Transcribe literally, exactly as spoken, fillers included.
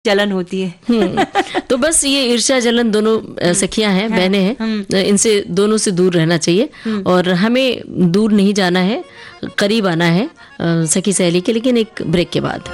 जलन होती है। हम्म, तो बस ये ईर्ष्या जलन दोनों सखियां हैं, बहनें हैं, इनसे दोनों से दूर रहना चाहिए और हमें दूर नहीं जाना है, करीब आना है सखी सहेली के, लेकिन एक ब्रेक के बाद।